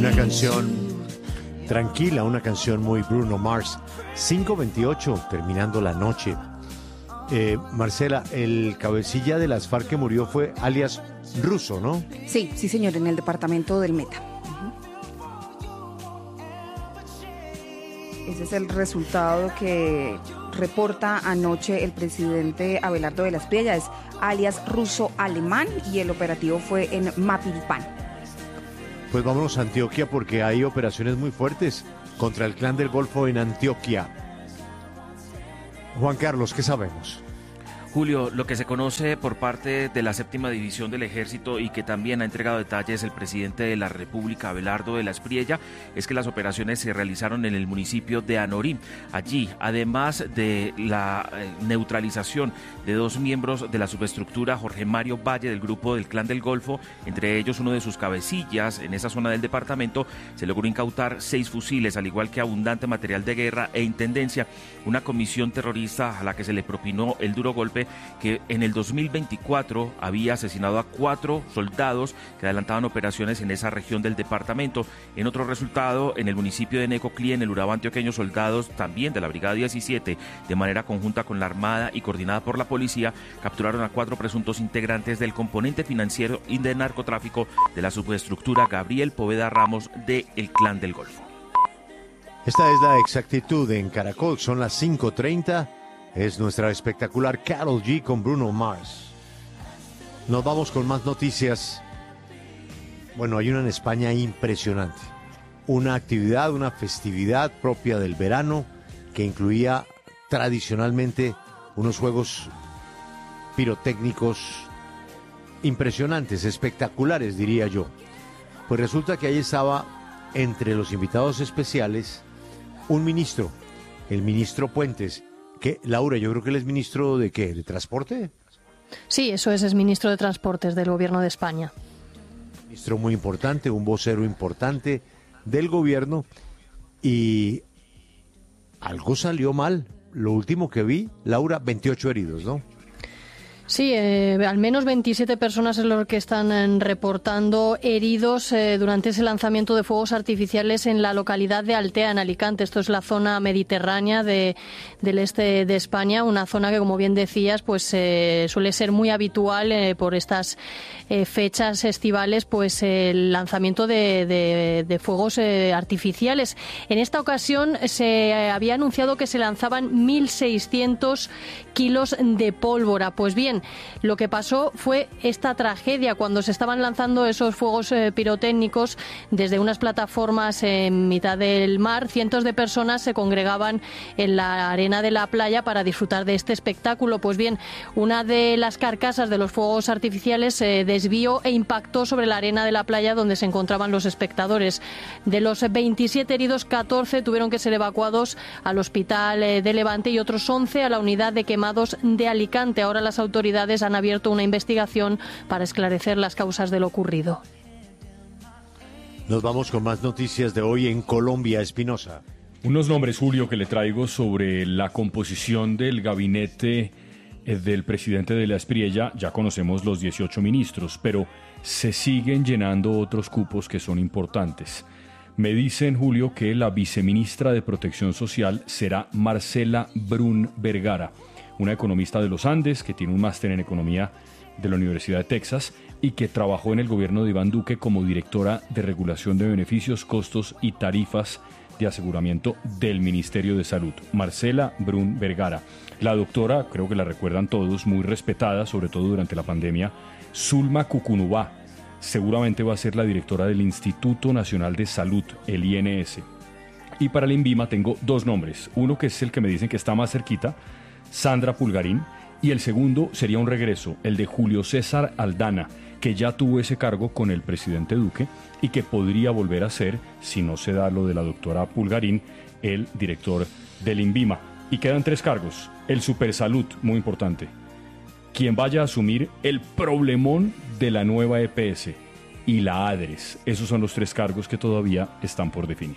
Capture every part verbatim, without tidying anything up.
Una canción tranquila, una canción muy Bruno Mars. cinco veintiocho, terminando la noche. Eh, Marcela, el cabecilla de las FARC que murió fue alias Russo, ¿no? Sí, sí señor, en el departamento del Meta. Ese es el resultado que reporta anoche el presidente Abelardo de la Espriella, es alias Ruso Alemán, y el operativo fue en Mapilpan. Pues vámonos a Antioquia porque hay operaciones muy fuertes contra el Clan del Golfo en Antioquia. Juan Carlos, ¿qué sabemos? Julio, lo que se conoce por parte de la séptima división del ejército y que también ha entregado detalles el presidente de la República, Abelardo de la Espriella, es que las operaciones se realizaron en el municipio de Anorí. Allí, además de la neutralización de dos miembros de la subestructura, Jorge Mario Valle, del grupo del Clan del Golfo, entre ellos uno de sus cabecillas en esa zona del departamento, se logró incautar seis fusiles, al igual que abundante material de guerra e intendencia. Una comisión terrorista a la que se le propinó el duro golpe, que en el dos mil veinticuatro había asesinado a cuatro soldados que adelantaban operaciones en esa región del departamento. En otro resultado, en el municipio de Necoclí, en el Urabá antioqueño, soldados también de la Brigada diecisiete, de manera conjunta con la Armada y coordinada por la policía, capturaron a cuatro presuntos integrantes del componente financiero y de narcotráfico de la subestructura Gabriel Poveda Ramos de el Clan del Golfo. Esta es la exactitud en Caracol, son las cinco treinta. Es nuestra espectacular Karol G con Bruno Mars. Nos vamos con más noticias. Bueno, hay una en España impresionante. Una actividad, una festividad propia del verano que incluía tradicionalmente unos juegos pirotécnicos impresionantes, espectaculares, diría yo. Pues resulta que ahí estaba entre los invitados especiales un ministro, el ministro Puentes. ¿Qué, Laura? Yo creo que él es ministro de ¿qué? ¿De transporte? Sí, eso es, es ministro de Transportes del Gobierno de España. Ministro muy importante, un vocero importante del gobierno, y algo salió mal. Lo último que vi, Laura, veintiocho heridos, ¿no? Sí, eh, al menos veintisiete personas es lo que están eh, reportando heridos eh, durante ese lanzamiento de fuegos artificiales en la localidad de Altea, en Alicante. Esto es la zona mediterránea de, del este de España, una zona que, como bien decías, pues eh, suele ser muy habitual eh, por estas eh, fechas estivales, pues eh, el lanzamiento de, de, de fuegos eh, artificiales. En esta ocasión se eh, había anunciado que se lanzaban mil seiscientos kilos de pólvora. Pues bien, lo que pasó fue esta tragedia cuando se estaban lanzando esos fuegos eh, pirotécnicos desde unas plataformas en mitad del mar. Cientos de personas se congregaban en la arena de la playa para disfrutar de este espectáculo. Pues bien, una de las carcasas de los fuegos artificiales se desvió e impactó sobre la arena de la playa donde se encontraban los espectadores. De los veintisiete heridos, catorce tuvieron que ser evacuados al hospital eh, de Levante y otros once a la unidad de quemados de Alicante. Ahora las autoridades han abierto una investigación para esclarecer las causas de lo ocurrido. Nos vamos con más noticias de hoy en Colombia. Espinosa. Unos nombres, Julio, que le traigo sobre la composición del gabinete del presidente de la Espriella. Ya conocemos los dieciocho ministros, pero se siguen llenando otros cupos que son importantes. Me dicen, Julio, que la viceministra de Protección Social será Marcela Brun Vergara, una economista de los Andes que tiene un máster en economía de la Universidad de Texas y que trabajó en el gobierno de Iván Duque como directora de regulación de beneficios, costos y tarifas de aseguramiento del Ministerio de Salud. Marcela Brun Vergara. La doctora, creo que la recuerdan todos, muy respetada, sobre todo durante la pandemia, Zulma Cucunubá, seguramente va a ser la directora del Instituto Nacional de Salud, el I N S. Y para el INVIMA tengo dos nombres. Uno que es el que me dicen que está más cerquita, Sandra Pulgarín, y el segundo sería un regreso, el de Julio César Aldana, que ya tuvo ese cargo con el presidente Duque y que podría volver a ser, si no se da lo de la doctora Pulgarín, el director del INVIMA. Y quedan tres cargos. El Supersalud, muy importante, quien vaya a asumir el problemón de la nueva E P S, y la ADRES. Esos son los tres cargos que todavía están por definir.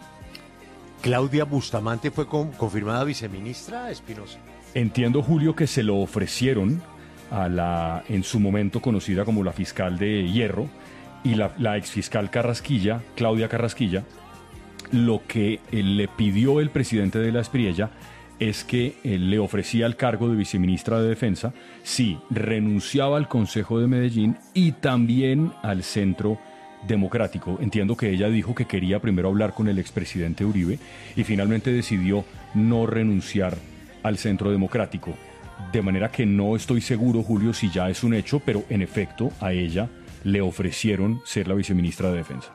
Claudia Bustamante fue con, confirmada viceministra, Espinosa. Entiendo, Julio, que se lo ofrecieron a la, en su momento conocida como la fiscal de Hierro, y la, la exfiscal Carrasquilla, Claudia Carrasquilla, lo que eh, le pidió el presidente de la Espriella es que eh, le ofrecía el cargo de viceministra de Defensa si renunciaba al Consejo de Medellín y también al Centro Democrático. Entiendo que ella dijo que quería primero hablar con el expresidente Uribe y finalmente decidió no renunciar al Centro Democrático. De manera que no estoy seguro, Julio, si ya es un hecho, pero en efecto a ella le ofrecieron ser la viceministra de Defensa.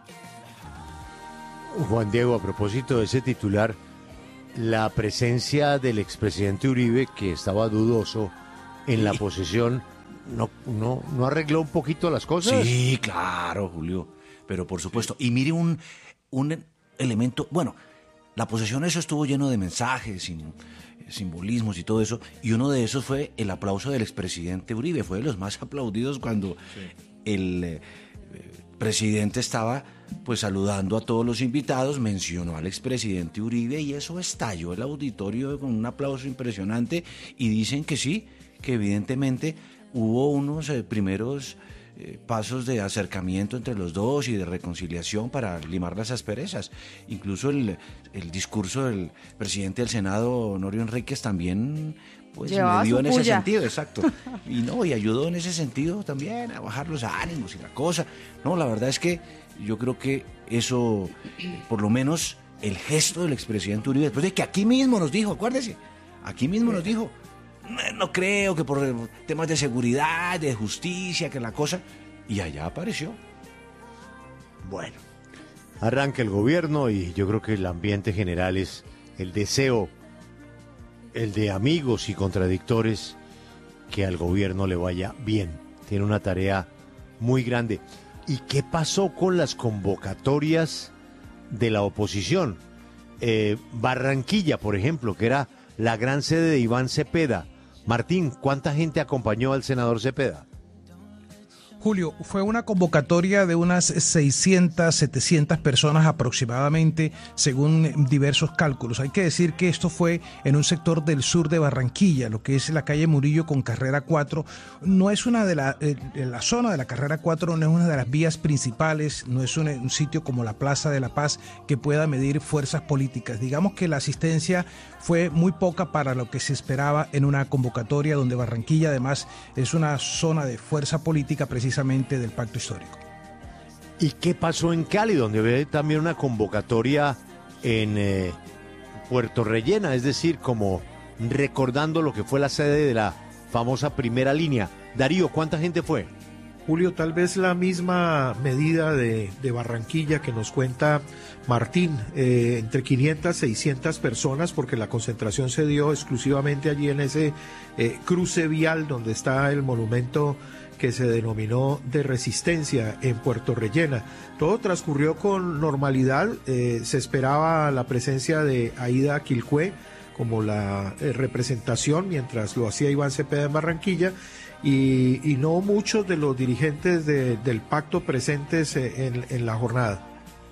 Juan Diego, a propósito de ese titular, la presencia del expresidente Uribe, que estaba dudoso en la posesión, ¿no, no, no arregló un poquito las cosas? Sí, claro, Julio. Pero por supuesto, y mire un, un elemento, bueno, la posesión, eso estuvo lleno de mensajes, sin, simbolismos y todo eso, y uno de esos fue el aplauso del expresidente Uribe, fue de los más aplaudidos cuando sí. el eh, presidente estaba pues saludando a todos los invitados, mencionó al expresidente Uribe y eso estalló el auditorio con un aplauso impresionante y dicen que sí, que evidentemente hubo unos eh, primeros eh, pasos de acercamiento entre los dos y de reconciliación para limar las asperezas. Incluso el, el discurso del presidente del Senado, Honorio Enríquez, también pues llevaba me dio en puya. ese sentido, exacto. Y no, y ayudó en ese sentido también a bajar los ánimos y la cosa. No, la verdad es que yo creo que eso, por lo menos el gesto del expresidente Uribe, después de que aquí mismo nos dijo, acuérdese, aquí mismo nos dijo, no, no creo que por temas de seguridad, de justicia, que la cosa, y allá apareció. Bueno, arranca el gobierno y yo creo que el ambiente general es el deseo, el de amigos y contradictores, que al gobierno le vaya bien. Tiene una tarea muy grande. ¿Y qué pasó con las convocatorias de la oposición? Eh, Barranquilla, por ejemplo, que era la gran sede de Iván Cepeda. Martín, ¿cuánta gente acompañó al senador Cepeda? Julio, fue una convocatoria de unas seiscientas, setecientas personas aproximadamente, según diversos cálculos. Hay que decir que esto fue en un sector del sur de Barranquilla, lo que es la calle Murillo con carrera cuatro. No es una de la, eh, la zona de la carrera cuatro, no es una de las vías principales, no es un, un sitio como la Plaza de la Paz que pueda medir fuerzas políticas. Digamos que la asistencia fue muy poca para lo que se esperaba en una convocatoria donde Barranquilla además es una zona de fuerza política precisamente del pacto histórico. ¿Y qué pasó en Cali, donde ve también una convocatoria en eh, Puerto Rellena, es decir, como recordando lo que fue la sede de la famosa primera línea? Darío, ¿cuánta gente fue? Julio, tal vez la misma medida de, de Barranquilla que nos cuenta Martín, eh, entre quinientas, seiscientas personas, porque la concentración se dio exclusivamente allí en ese eh, cruce vial donde está el monumento que se denominó de Resistencia en Puerto Rellena. Todo transcurrió con normalidad, eh, se esperaba la presencia de Aida Quilcué como la eh, representación, mientras lo hacía Iván Cepeda en Barranquilla, y, y no muchos de los dirigentes de, del pacto presentes en, en la jornada.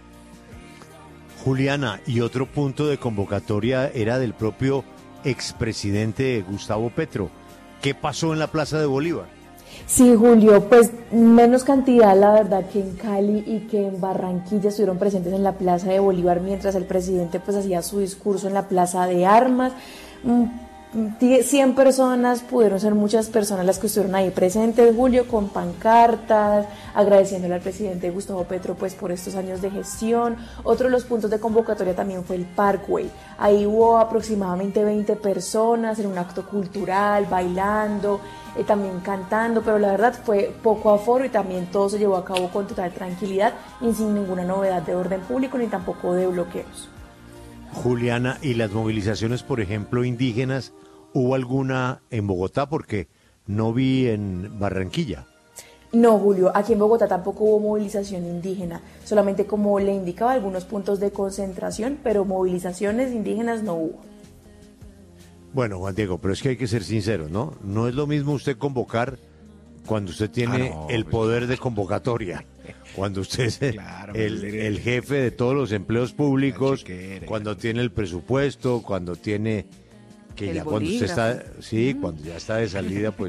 Juliana, y otro punto de convocatoria era del propio expresidente Gustavo Petro. ¿Qué pasó en la Plaza de Bolívar? Sí, Julio, pues menos cantidad, la verdad, que en Cali y que en Barranquilla estuvieron presentes en la Plaza de Bolívar mientras el presidente pues hacía su discurso en la Plaza de Armas. cien personas, pudieron ser muchas personas las que estuvieron ahí presentes, Julio, con pancartas, agradeciéndole al presidente Gustavo Petro pues por estos años de gestión. Otro de los puntos de convocatoria también fue el Parkway. Ahí hubo aproximadamente veinte personas en un acto cultural, bailando, eh, también cantando, pero la verdad fue poco aforo y también todo se llevó a cabo con total tranquilidad y sin ninguna novedad de orden público ni tampoco de bloqueos. Juliana, ¿y las movilizaciones, por ejemplo, indígenas, hubo alguna en Bogotá? Porque no vi en Barranquilla. No, Julio, aquí en Bogotá tampoco hubo movilización indígena, solamente como le indicaba algunos puntos de concentración, pero movilizaciones indígenas no hubo. Bueno, Juan Diego, pero es que hay que ser sincero, ¿no? No es lo mismo usted convocar cuando usted tiene ah, no, el poder pues, de convocatoria, cuando usted es claro, el, el jefe de todos los empleos públicos, cuando tiene el presupuesto, cuando tiene que el ya bolígrafo. Cuando usted está, sí, cuando ya está de salida, pues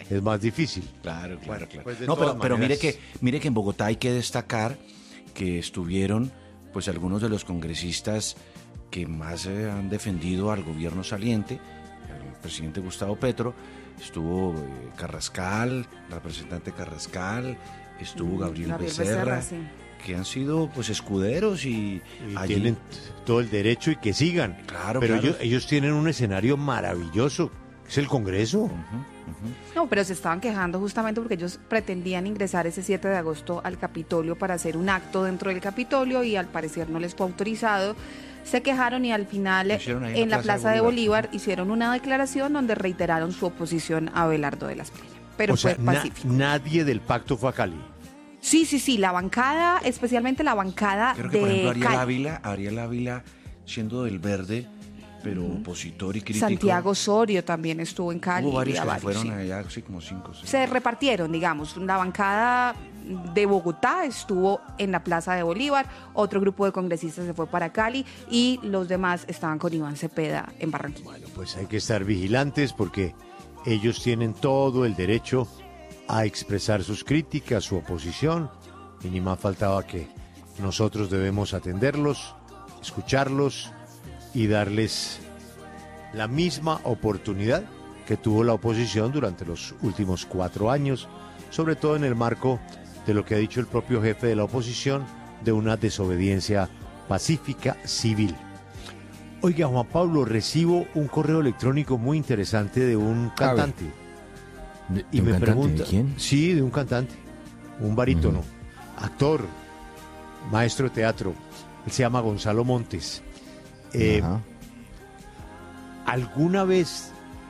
es más difícil. Claro, claro, claro. Pues de no, pero, todas pero mire maneras- que mire que en Bogotá hay que destacar que estuvieron pues algunos de los congresistas que más eh, han defendido al gobierno saliente, el presidente Gustavo Petro, estuvo eh, Carrascal, el representante Carrascal, estuvo Gabriel, Gabriel Becerra, Becerra, sí. que han sido pues escuderos y, Y allí- tienen todo el derecho y que sigan. Claro, Pero claro. Ellos, ellos tienen un escenario maravilloso. Es el Congreso. No, pero se estaban quejando justamente porque ellos pretendían ingresar ese siete de agosto al Capitolio para hacer un acto dentro del Capitolio y al parecer no les fue autorizado. Se quejaron y al final Lo hicieron ahí en la Plaza de Bolívar hicieron una declaración donde reiteraron su oposición a Abelardo de la Espriella. Pero o sea, fue na- pacífico. nadie del pacto fue a Cali. Sí, sí, sí, la bancada, especialmente la bancada creo que por de ejemplo Ariel Cali. Ávila, Ariel Ávila siendo del Verde, pero opositor y crítico. Santiago Osorio también estuvo en Cali. Hubo varios había que se varios, fueron sí. allá, así como cinco. seis. Se repartieron, digamos, la bancada de Bogotá estuvo en la Plaza de Bolívar, otro grupo de congresistas se fue para Cali y los demás estaban con Iván Cepeda en Barranquilla. Bueno, pues hay que estar vigilantes porque ellos tienen todo el derecho a expresar sus críticas, su oposición, y ni más faltaba que nosotros debemos atenderlos, escucharlos y darles la misma oportunidad que tuvo la oposición durante los últimos cuatro años, sobre todo en el marco de lo que ha dicho el propio jefe de la oposición, de una desobediencia pacífica civil. Oiga, Juan Pablo, recibo un correo electrónico muy interesante de un cantante. ¿De, Y de un me cantante? pregunta, ¿De quién? sí, de un cantante, un barítono, actor, maestro de teatro. Él se llama Gonzalo Montes. Eh, Ajá. ¿Alguna vez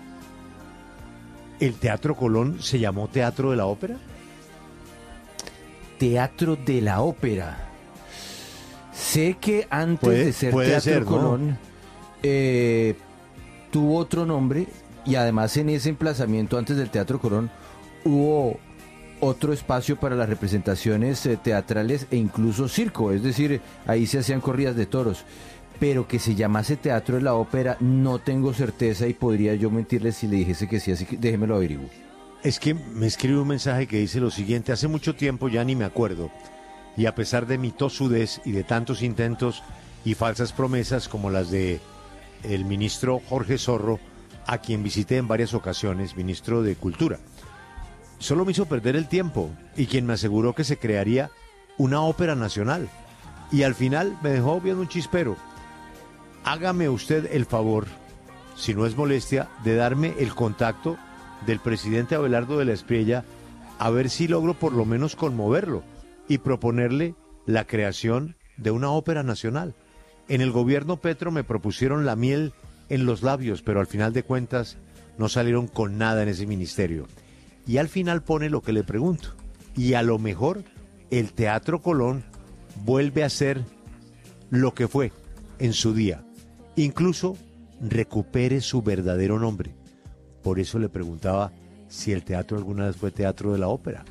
el Teatro Colón se llamó Teatro de la Ópera? Teatro de la Ópera. Sé que antes Puede- de ser puede Teatro ser, ¿no? Colón eh, tuvo otro nombre y además en ese emplazamiento antes del Teatro Colón hubo otro espacio para las representaciones eh, teatrales e incluso circo, es decir, ahí se hacían corridas de toros. Pero que se llamase Teatro de la Ópera no tengo certeza y podría yo mentirle si le dijese que sí, así que déjemelo averiguo. Es que me escribe un mensaje que dice lo siguiente: hace mucho tiempo ya ni me acuerdo, y a pesar de mi tosudez y de tantos intentos y falsas promesas como las de el ministro Jorge Zorro, a quien visité en varias ocasiones, ministro de Cultura, solo me hizo perder el tiempo, y quien me aseguró que se crearía una ópera nacional, y al final me dejó viendo un chispero. Hágame usted el favor, si no es molestia, de darme el contacto del presidente Abelardo de la Espriella, a ver si logro por lo menos conmoverlo y proponerle la creación de una ópera nacional. En el gobierno Petro me propusieron la miel en los labios, pero al final de cuentas no salieron con nada en ese ministerio. Y al final pone lo que le pregunto. Y a lo mejor el Teatro Colón vuelve a ser lo que fue en su día. Incluso recupere su verdadero nombre. Por eso le preguntaba si el teatro alguna vez fue Teatro de la Ópera.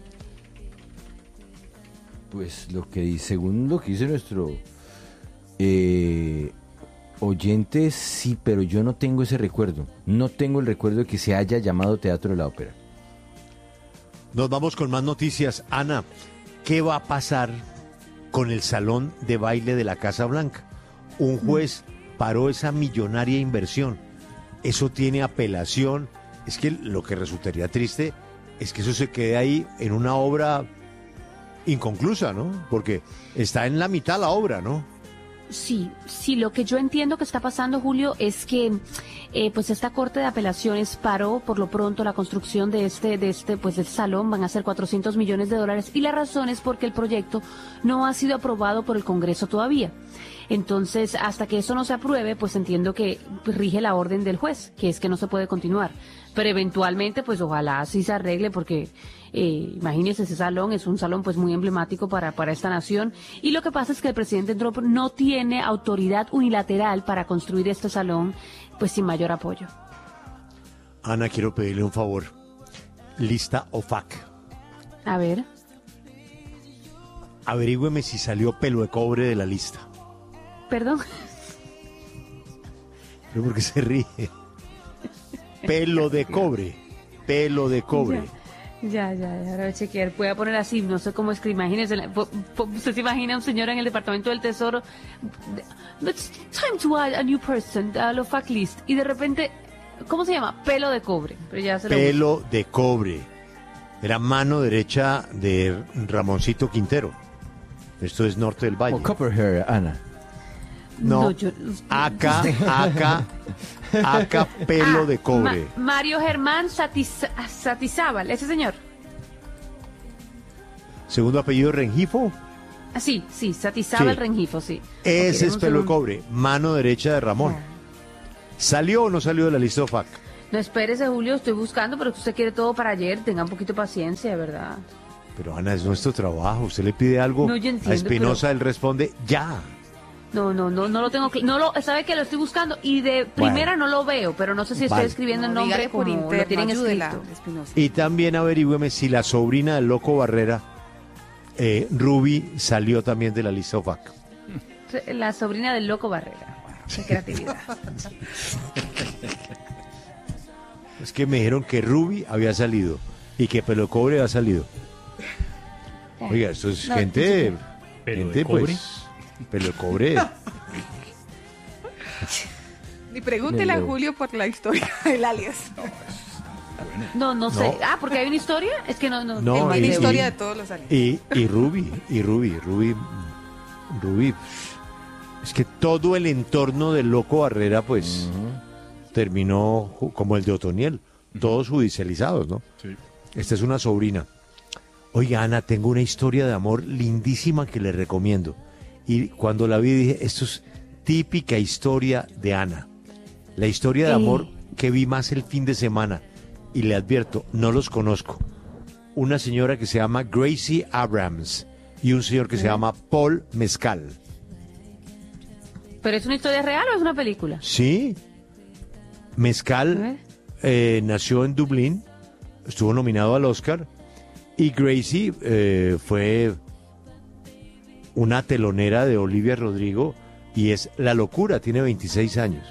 Pues lo que dice, según lo que dice nuestro eh, oyente, sí, pero yo no tengo ese recuerdo. No tengo el recuerdo de que se haya llamado Teatro de la Ópera. Nos vamos con más noticias. Ana, ¿qué va a pasar con el salón de baile de la Casa Blanca? Un juez paró esa millonaria inversión. Eso tiene apelación. Es que lo que resultaría triste es que eso se quede ahí en una obra inconclusa, ¿no? Porque está en la mitad la obra, ¿no? Sí, sí, lo que yo entiendo que está pasando, Julio, es que eh, pues esta Corte de Apelaciones paró por lo pronto la construcción de este, de este, pues del salón, van a ser cuatrocientos millones de dólares, y la razón es porque el proyecto no ha sido aprobado por el Congreso todavía. Entonces, hasta que eso no se apruebe, pues entiendo que rige la orden del juez, que es que no se puede continuar. Pero eventualmente, pues ojalá sí se arregle, porque eh, imagínense, ese salón es un salón pues muy emblemático para, para esta nación. Y lo que pasa es que el presidente Trump no tiene autoridad unilateral para construir este salón, pues sin mayor apoyo. Ana, quiero pedirle un favor. Lista O F A C. A ver. Averígüeme si salió Pelo de Cobre de la lista. Perdón. ¿Pero por qué se ríe? Pelo de Cobre. Pelo de cobre. Ya, ya, ya, ahora voy a chequear. Voy a poner así, no sé cómo es que imagínense. ¿Usted se imagina a un señor en el Departamento del Tesoro? It's time to add a new person, a lo fact list. Y de repente, ¿cómo se llama? Pelo de cobre. Pero ya se lo Pelo busco. de cobre. Era mano derecha de Ramoncito Quintero. Esto es Norte del Valle. O Copper Hair, Ana. No, No, yo- acá, acá, acá, pelo Ah, de cobre. Ma- Mario Germán Satiz- Satizábal, ese señor. Segundo apellido Rengifo. Ah, sí, sí, Satizábal Sí. Rengifo, sí. Ese Ok, es un pelo de segundo. cobre, mano derecha de Ramón. ¿Salió o no salió de la lista of F A C? No, espérese, Julio, estoy buscando, pero usted quiere todo para ayer. Tenga un poquito de paciencia, de verdad. Pero Ana, es nuestro trabajo. Usted le pide algo No, yo entiendo, a Espinosa, pero- él responde ya. No, no, no, no lo tengo que, no lo, sabe que lo estoy buscando y de primera no lo veo, pero no sé si estoy Vale. escribiendo el No, nombre dígale por como interno, lo tienen ayúdela, escrito. Espinosa. Y también averígüeme si la sobrina del Loco Barrera, eh, Ruby, salió también de la lista of F A C. La sobrina del Loco Barrera. Qué creatividad. Es que me dijeron que Ruby había salido y que Pelo de Cobre había salido. Oiga, esto es No, gente, ¿Pelo gente de cobre? pues, Pelo de Cobre. Y pregúntele a Julio por la historia del alias. No, no sé. No. Ah, porque hay una historia. Es que no, no. No, el Hay y- la video. historia y- de todos los alias. Y, y Ruby, y Ruby, Ruby, Ruby. Es que todo el entorno del Loco Barrera, pues, terminó ju- como el de Otoniel, todos judicializados, ¿no? Sí. Esta es una sobrina. Oiga, Ana, tengo una historia de amor lindísima que le recomiendo. Y cuando la vi dije, esto es típica historia de Ana. La historia de Eh. amor que vi más el fin de semana. Y le advierto, no los conozco. Una señora que se llama Gracie Abrams y un señor que se llama Paul Mezcal. ¿Pero es una historia real o es una película? Sí. Mezcal eh, nació en Dublín, estuvo nominado al Oscar y Gracie eh, fue una telonera de Olivia Rodrigo y es la locura, tiene veintiséis años.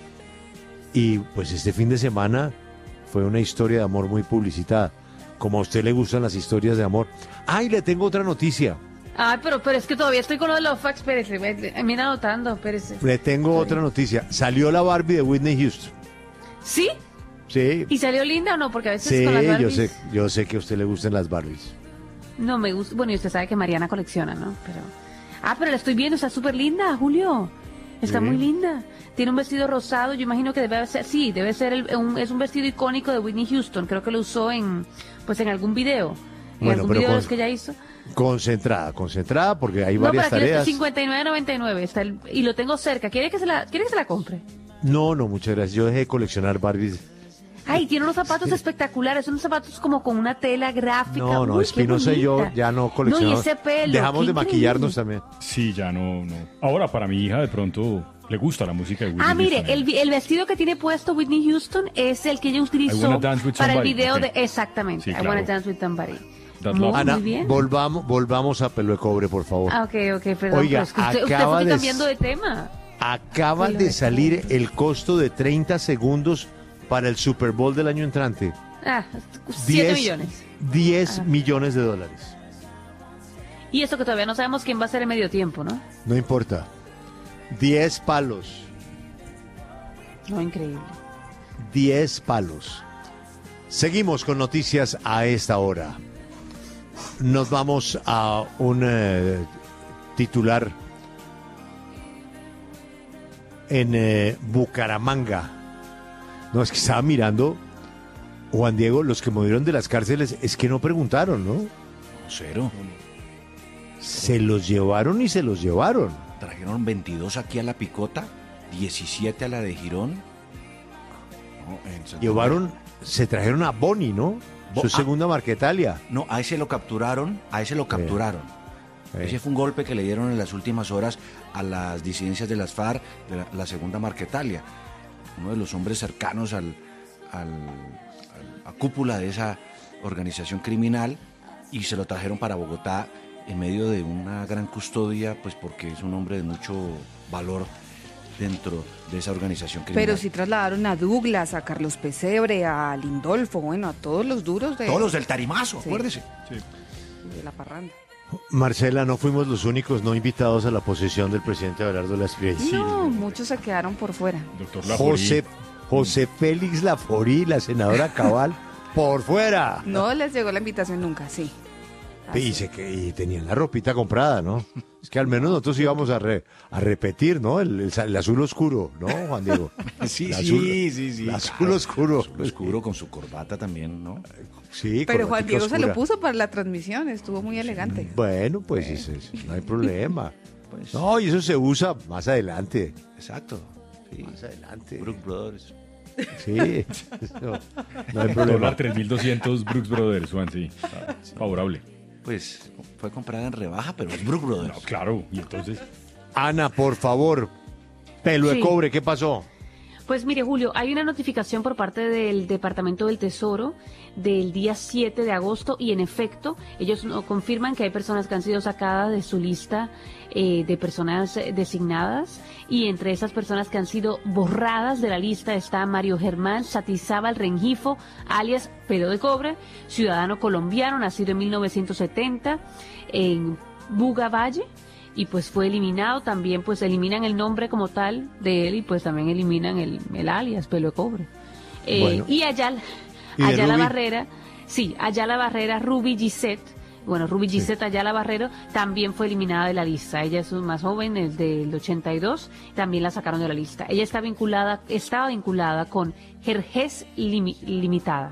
Y pues este fin de semana fue una historia de amor muy publicitada. Como a usted le gustan las historias de amor. ¡Ay, le tengo otra noticia! Ay, pero, pero es que todavía estoy con lo de los fax. Espérese, me- mira anotando, espérese. Le tengo otra noticia. Salió la Barbie de Whitney Houston. ¿Sí? Sí, ¿Y salió linda o no? Porque a veces sí, con las yo Barbies sé, yo sé que a usted le gustan las Barbies. no me gusta. Bueno, y usted sabe que Mariana colecciona, ¿no? Pero ah, pero la estoy viendo, está súper linda, Julio. Está Sí. muy linda. Tiene un vestido rosado, yo imagino que debe ser, sí, debe ser el- un, es un vestido icónico de Whitney Houston. Creo que lo usó en, pues en algún video. En Bueno, algún pero video de con- los que ella hizo. Concentrada, concentrada, porque hay No, varias pero aquí está tareas. cincuenta y nueve noventa y nueve está el- y lo tengo cerca. ¿Quiere que se la, quiere que se la compre? No, no, muchas gracias. Yo dejé de coleccionar Barbies. Ay, tiene unos zapatos espectaculares, unos zapatos como con una tela gráfica. No, no, Uy, qué Espinosa y yo bonita. ya no No, y coleccionamos. ese pelo. Dejamos qué de maquillarnos increíble. también. Sí, ya no, no. Ahora para mi hija de pronto le gusta la música de Whitney Ah, mire, Houston. el, vi- el vestido que tiene puesto Whitney Houston es el que ella I utilizó Wanna Dance With para el Somebody, video ok. de... Exactamente, Sí, I claro. Wanna Dance With Somebody. That Muy, Love. Ana, muy bien. volvamos, volvamos a Pelo de Cobre, por favor. Ah, ok, ok, perdón. Oiga, pero es que usted, usted acaba fue de- cambiando de tema. Acaba Pelo de de salir Cobre. el costo de treinta segundos para el Super Bowl del año entrante. Ah, siete diez millones. diez Ah. millones de dólares. Y eso que todavía no sabemos quién va a ser el medio tiempo, ¿no? No importa. diez palos. No, increíble. diez palos. Seguimos con noticias a esta hora. Nos vamos a un eh, titular en eh, Bucaramanga. No, es que estaba mirando, Juan Diego, los que murieron de las cárceles, es que no preguntaron, ¿no? Cero. Se los llevaron y se los llevaron. Trajeron veintidós aquí a La Picota, diecisiete a la de Girón. No, en Santander. Llevaron, se trajeron a Boni, ¿no? Bo- Su ah. segunda Marquetalia. No, a ese lo capturaron, a ese lo capturaron. Eh. Ese fue un golpe que le dieron en las últimas horas a las disidencias de las FARC, de la, la segunda Marquetalia. Uno de los hombres cercanos al, al, al- a cúpula de esa organización criminal, y se lo trajeron para Bogotá en medio de una gran custodia, pues porque es un hombre de mucho valor dentro de esa organización criminal. Pero sí trasladaron a Douglas, a Carlos Pesebre, a Lindolfo, bueno, a todos los duros de... Todos los del tarimazo, sí. Acuérdese. Sí. De la parranda. Marcela, no fuimos los únicos no invitados a la posesión del presidente Abelardo de la Espriella. Sí, no, muchos se quedaron por fuera. Doctor Laforí. José, José Félix Laforí, la senadora Cabal, por fuera. No les llegó la invitación nunca, sí. Y, se, y tenían la ropita comprada, ¿no? Es que al menos nosotros íbamos a, re, a repetir, ¿no? El, el, el azul oscuro, ¿no, Juan Diego? Sí, el sí, azul, sí, sí. El azul claro, oscuro. Azul oscuro con su corbata también, ¿no? Sí, pero Juan Diego oscura. Se lo puso para la transmisión, estuvo muy elegante. Bueno, pues eh. eso, eso, no hay problema. Pues, no, y eso se usa más adelante. Exacto. Sí. Más adelante. Brooks Brothers. Sí, eso, no hay problema. Dólar tres mil doscientos Brooks Brothers, Juan, sí. Favorable. Pues fue comprada en rebaja, pero es Brooks Brothers. No, claro, y entonces... Ana, por favor, pelo sí. de cobre, ¿qué pasó? Pues mire, Julio, hay una notificación por parte del Departamento del Tesoro del día siete de agosto y en efecto, ellos confirman que hay personas que han sido sacadas de su lista eh, de personas designadas y entre esas personas que han sido borradas de la lista está Mario Germán Satizábal Rengifo, alias Pelo de Cobre, ciudadano colombiano, nacido en mil novecientos setenta en Buga Valle. Y pues fue eliminado, también pues eliminan el nombre como tal de él y pues también eliminan el, el alias Pelo de Cobre. Eh, bueno. Y Ayala, ¿Y Ayala Barrera, sí, Ayala Barrera, Ruby Gisette, bueno, Ruby Gisette sí. Ayala Barrero también fue eliminada de la lista. Ella es más joven, es del ochenta y dos, también la sacaron de la lista. Ella está vinculada, estaba vinculada con Jerjes Lim, Limitada.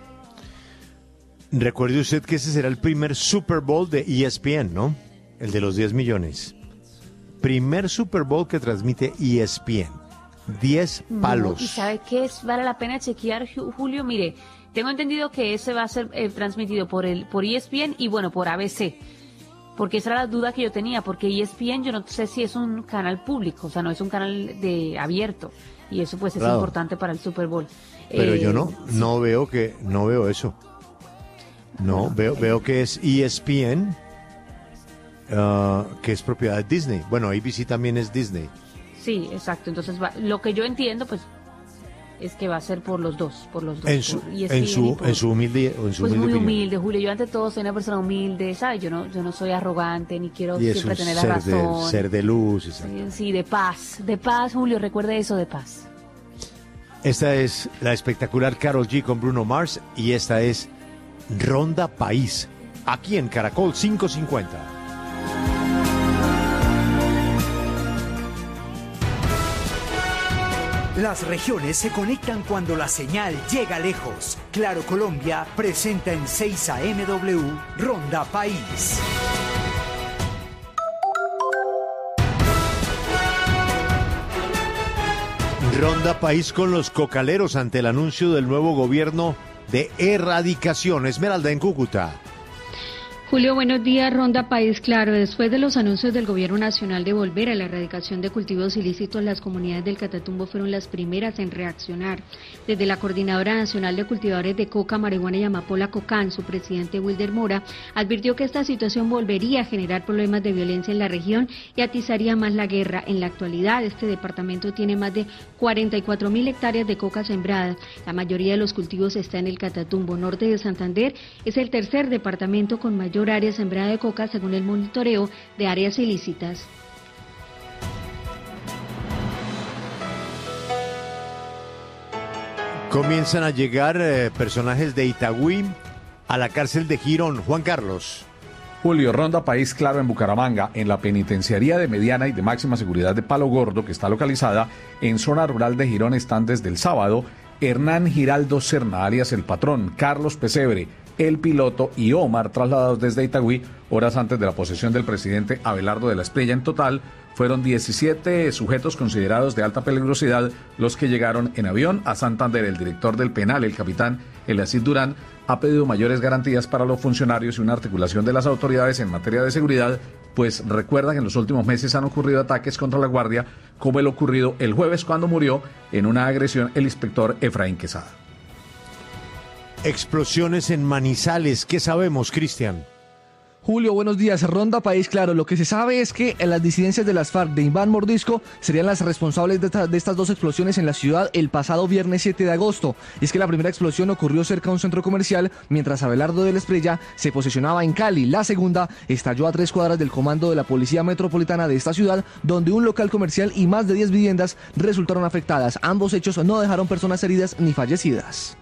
Recuerde usted que ese será el primer Super Bowl de E S P N, ¿no? El de los diez millones. Primer Super Bowl que transmite E S P N. diez palos. No, ¿y sabe qué es? Vale la pena chequear, Julio. Mire, tengo entendido que ese va a ser eh, transmitido por el por E S P N y bueno, por A B C. Porque esa era la duda que yo tenía, porque E S P N yo no sé si es un canal público, o sea, no es un canal de abierto. Y eso pues es claro. importante para el Super Bowl. Pero eh, yo no, no sí. veo que, no veo eso. No, bueno, veo, eh. veo que es E S P N. Uh, que es propiedad de Disney. Bueno, A B C también es Disney. Sí, exacto. Entonces, va, lo que yo entiendo, pues, es que va a ser por los dos, por los dos. En su, en su, por, en su humilde, en su pues humilde muy opinión. humilde, Julio. Yo ante todo soy una persona humilde, ¿sabes? Yo no, yo no soy arrogante ni quiero y siempre tener la ser razón. De, ser de luz, exacto. Sí, sí, de paz, de paz, Julio. Recuerde eso, de paz. Esta es la espectacular Karol G con Bruno Mars y esta es Ronda País, aquí en Caracol cinco cincuenta. Las regiones se conectan cuando la señal llega lejos. Claro Colombia presenta en seis A M W Ronda País. Ronda País con los cocaleros ante el anuncio del nuevo gobierno de erradicación. Esmeralda en Cúcuta. Julio, buenos días. Ronda País Claro. Después de los anuncios del Gobierno Nacional de volver a la erradicación de cultivos ilícitos, las comunidades del Catatumbo fueron las primeras en reaccionar. Desde la Coordinadora Nacional de Cultivadores de Coca, Marihuana y Amapola, COCAN, su presidente Wilder Mora, advirtió que esta situación volvería a generar problemas de violencia en la región y atizaría más la guerra. En la actualidad, este departamento tiene más de cuarenta y cuatro mil hectáreas de coca sembrada. La mayoría de los cultivos está en el Catatumbo. Norte de Santander es el tercer departamento con mayor área sembrada de coca según el monitoreo de áreas ilícitas. Comienzan a llegar eh, personajes de Itagüí a la cárcel de Girón. Juan Carlos. Julio, Ronda País Claro en Bucaramanga, en la penitenciaría de mediana y de máxima seguridad de Palo Gordo, que está localizada en zona rural de Girón, están desde el sábado Hernán Giraldo Serna, alias El Patrón, Carlos Pesebre, el piloto y Omar, trasladados desde Itagüí horas antes de la posesión del presidente Abelardo de la Espriella. En total fueron diecisiete sujetos considerados de alta peligrosidad los que llegaron en avión a Santander. El director del penal, el capitán Elacid Durán, ha pedido mayores garantías para los funcionarios y una articulación de las autoridades en materia de seguridad, pues recuerda que en los últimos meses han ocurrido ataques contra la Guardia, como el ocurrido el jueves cuando murió en una agresión el inspector Efraín Quesada. Explosiones en Manizales. ¿Qué sabemos, Cristian? Julio, buenos días. Ronda País Claro. Lo que se sabe es que las disidencias de las FARC de Iván Mordisco serían las responsables de, esta, de estas dos explosiones en la ciudad el pasado viernes siete de agosto. Y es que la primera explosión ocurrió cerca de un centro comercial mientras Abelardo de la Espriella se posicionaba en Cali. La segunda estalló a tres cuadras del comando de la Policía Metropolitana de esta ciudad, donde un local comercial y más de diez viviendas resultaron afectadas. Ambos hechos no dejaron personas heridas ni fallecidas.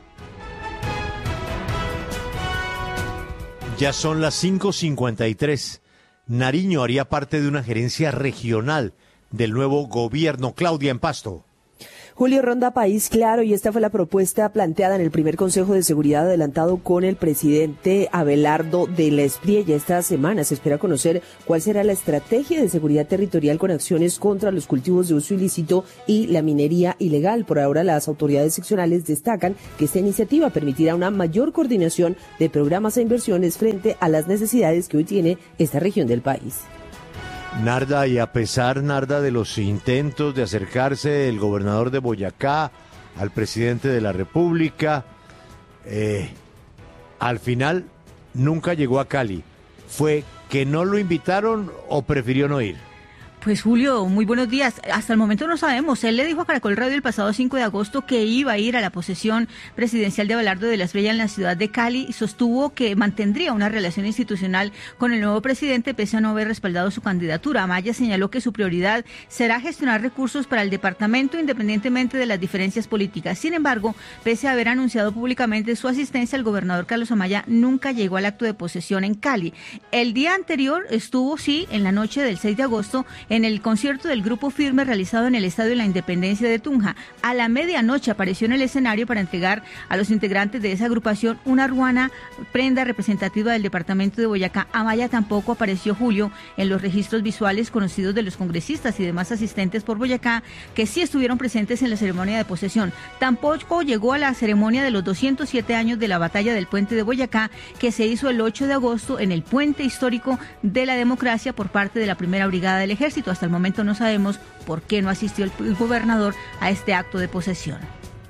Ya son las cinco cincuenta y tres. Nariño haría parte de una gerencia regional del nuevo gobierno. Claudia, en Pasto. Julio, Ronda País Claro, y esta fue la propuesta planteada en el primer Consejo de Seguridad adelantado con el presidente Abelardo de la Espriella. Esta semana se espera conocer cuál será la estrategia de seguridad territorial con acciones contra los cultivos de uso ilícito y la minería ilegal. Por ahora, las autoridades seccionales destacan que esta iniciativa permitirá una mayor coordinación de programas e inversiones frente a las necesidades que hoy tiene esta región del país. Narda, y a pesar, Narda, de los intentos de acercarse el gobernador de Boyacá al presidente de la República, eh, al final nunca llegó a Cali. ¿Fue que no lo invitaron o prefirió no ir? Pues Julio, muy buenos días. Hasta el momento no sabemos. Él le dijo a Caracol Radio el pasado cinco de agosto que iba a ir a la posesión presidencial de Abelardo de la Espriella en la ciudad de Cali y sostuvo que mantendría una relación institucional con el nuevo presidente pese a no haber respaldado su candidatura. Amaya señaló que su prioridad será gestionar recursos para el departamento independientemente de las diferencias políticas. Sin embargo, pese a haber anunciado públicamente su asistencia, el gobernador Carlos Amaya nunca llegó al acto de posesión en Cali. El día anterior estuvo, sí, en la noche del seis de agosto, en el concierto del Grupo Firme realizado en el Estadio de la Independencia de Tunja. A la medianoche apareció en el escenario para entregar a los integrantes de esa agrupación una ruana, prenda representativa del departamento de Boyacá. Amaya tampoco apareció, Julio, en los registros visuales conocidos de los congresistas y demás asistentes por Boyacá que sí estuvieron presentes en la ceremonia de posesión. Tampoco llegó a la ceremonia de los doscientos siete años de la batalla del puente de Boyacá, que se hizo el ocho de agosto en el puente histórico de la democracia por parte de la primera brigada del ejército. Hasta el momento no sabemos por qué no asistió el, el gobernador a este acto de posesión.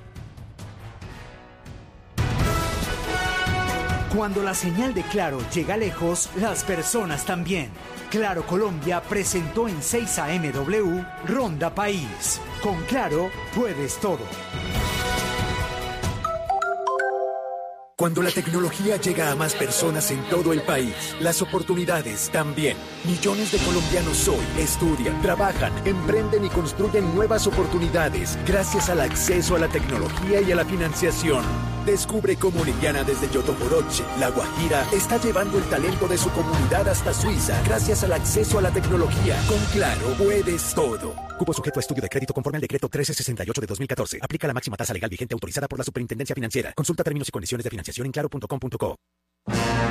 Cuando la señal de Claro llega lejos, las personas también. Claro Colombia presentó en seis A M W Ronda País. Con Claro puedes todo. Cuando la tecnología llega a más personas en todo el país, las oportunidades también. Millones de colombianos hoy estudian, trabajan, emprenden y construyen nuevas oportunidades gracias al acceso a la tecnología y a la financiación. Descubre cómo Liliana desde Yotoporoche, La Guajira, está llevando el talento de su comunidad hasta Suiza gracias al acceso a la tecnología. Con Claro puedes todo. Cupo sujeto a estudio de crédito conforme al decreto trece sesenta y ocho de dos mil catorce. Aplica la máxima tasa legal vigente autorizada por la Superintendencia Financiera. Consulta términos y condiciones de financiación en claro punto com punto co.